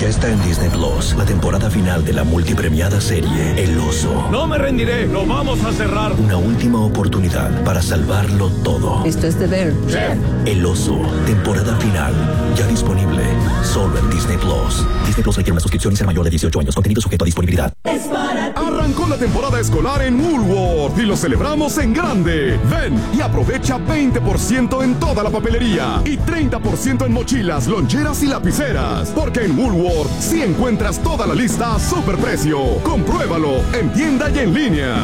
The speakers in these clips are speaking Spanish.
Ya está en Disney Plus la temporada final de la multipremiada serie El Oso. No me rendiré, lo vamos a cerrar. Una última oportunidad para salvarlo todo. Esto es de ver. El Oso, temporada final. Ya disponible solo en Disney Plus. Disney Plus requiere una suscripción y ser mayor de 18 años. Contenido sujeto a disponibilidad. Arrancó la temporada escolar en Woolworth y lo celebramos en grande. Ven y aprovecha 20% en toda la papelería y 30% en mochilas, loncheras y lapiceras. Porque en Woolworth sí encuentras toda la lista a superprecio. Compruébalo en tienda y en línea.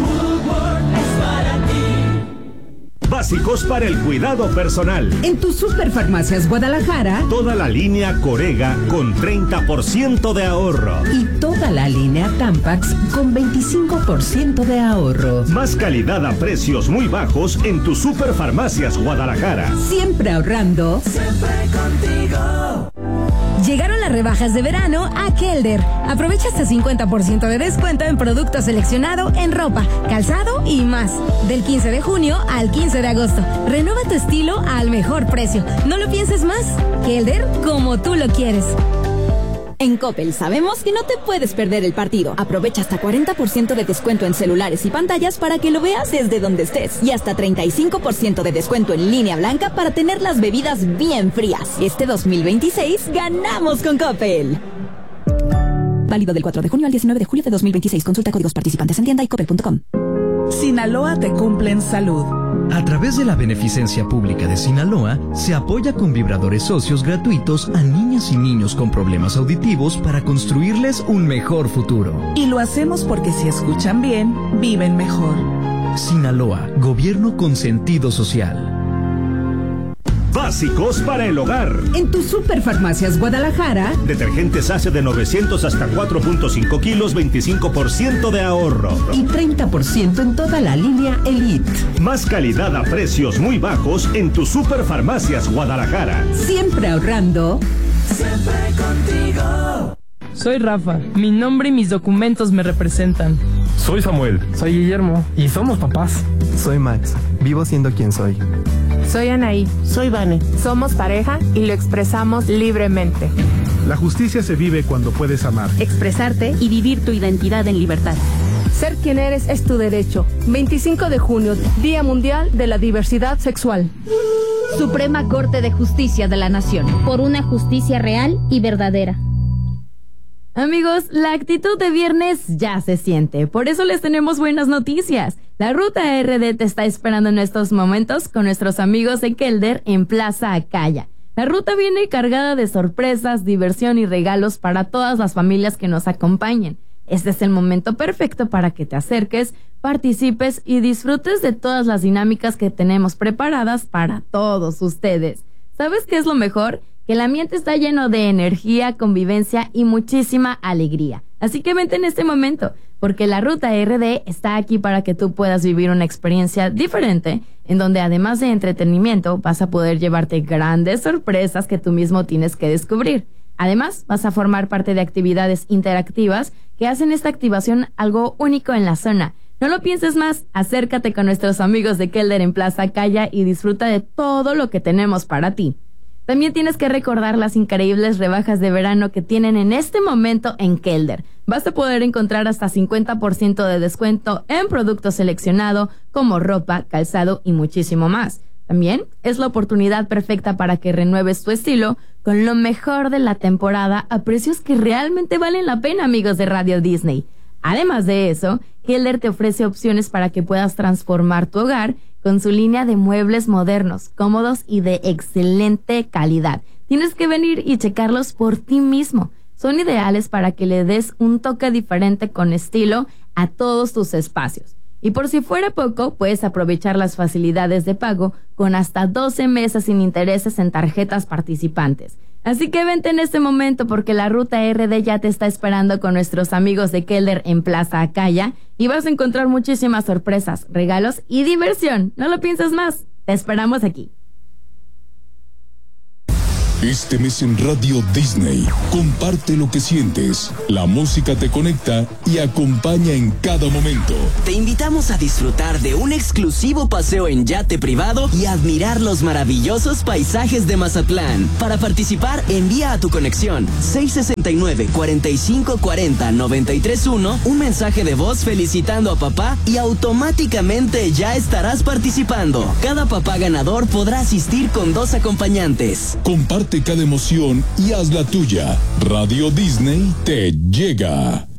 Básicos para el cuidado personal. En tus Superfarmacias Guadalajara, Toda la línea Corega con 30% de ahorro. y toda la línea Tampax con 25% de ahorro. Más calidad a precios muy bajos en tus Superfarmacias Guadalajara. Siempre ahorrando. Llegaron las rebajas de verano a Kelder. Aprovecha hasta 50% de descuento en producto seleccionado en ropa, calzado y más. Del 15 de junio al 15 de agosto. Renueva tu estilo al mejor precio. No lo pienses más. Kelder, como tú lo quieres. En Coppel sabemos que no te puedes perder el partido. Aprovecha hasta 40% de descuento en celulares y pantallas para que lo veas desde donde estés. Y hasta 35% de descuento en línea blanca para tener las bebidas bien frías. Este 2026 ganamos con Coppel. Válido del 4 de junio al 19 de julio de 2026. Consulta códigos participantes en tienda y coppel.com. Sinaloa te cumple en salud. A través de la beneficencia pública de Sinaloa, se apoya con vibradores socios gratuitos a niñas y niños con problemas auditivos para construirles un mejor futuro. Y lo hacemos porque si escuchan bien, viven mejor. Sinaloa, gobierno con sentido social. Básicos para el hogar. En tus Superfarmacias Guadalajara, Detergentes Ace de 900 hasta 4.5 kilos, 25% de ahorro. y 30% en toda la línea Elite. Más calidad a precios muy bajos en tus Superfarmacias Guadalajara. Siempre ahorrando. Soy Rafa, mi nombre y mis documentos me representan. Soy Samuel. Soy Guillermo y somos papás. Soy Max, vivo siendo quien soy. Soy Anaí. Soy Vane. Somos pareja y lo expresamos libremente. La justicia se vive cuando puedes amar, expresarte y vivir tu identidad en libertad. Ser quien eres es tu derecho. 25 de junio, Día Mundial de la Diversidad Sexual. Suprema Corte de Justicia de la Nación. Por una justicia real y verdadera. Amigos, la actitud de viernes ya se siente. Por eso les tenemos buenas noticias. La Ruta RD te está esperando en estos momentos con nuestros amigos de Kelder en Plaza Acaya. La ruta viene cargada de sorpresas, diversión y regalos para todas las familias que nos acompañen. Este es el momento perfecto para que te acerques, participes y disfrutes de todas las dinámicas que tenemos preparadas para todos ustedes. ¿Sabes qué es lo mejor? Que el ambiente está lleno de energía, convivencia y muchísima alegría. Así que vente en este momento, porque la Ruta RD está aquí para que tú puedas vivir una experiencia diferente, en donde además de entretenimiento vas a poder llevarte grandes sorpresas que tú mismo tienes que descubrir. Además, vas a formar parte de actividades interactivas que hacen esta activación algo único en la zona. No lo pienses más, acércate con nuestros amigos de Kelder en Plaza Acaya y disfruta de todo lo que tenemos para ti. También tienes que recordar las increíbles rebajas de verano que tienen en este momento en Kelder. Vas a poder encontrar hasta 50% de descuento en producto seleccionado como ropa, calzado y muchísimo más. También es la oportunidad perfecta para que renueves tu estilo con lo mejor de la temporada a precios que realmente valen la pena, amigos de Radio Disney. Además de eso, Kelder te ofrece opciones para que puedas transformar tu hogar con su línea de muebles modernos, cómodos y de excelente calidad. Tienes que venir y checarlos por ti mismo. Son ideales para que le des un toque diferente con estilo a todos tus espacios. Y por si fuera poco, puedes aprovechar las facilidades de pago con hasta 12 meses sin intereses en tarjetas participantes. Así que vente en este momento porque la Ruta RD ya te está esperando con nuestros amigos de Kelder en Plaza Acaya y vas a encontrar muchísimas sorpresas, regalos y diversión. No lo pienses más, te esperamos aquí. Este mes en Radio Disney, comparte lo que sientes, la música te conecta y acompaña en cada momento. Te invitamos a disfrutar de un exclusivo paseo en yate privado y admirar los maravillosos paisajes de Mazatlán. Para participar, envía a tu conexión 669-4540-931 un mensaje de voz felicitando a papá y automáticamente ya estarás participando. Cada papá ganador podrá asistir con 2 acompañantes. Comparte cada emoción y haz la tuya. Radio Disney te llega.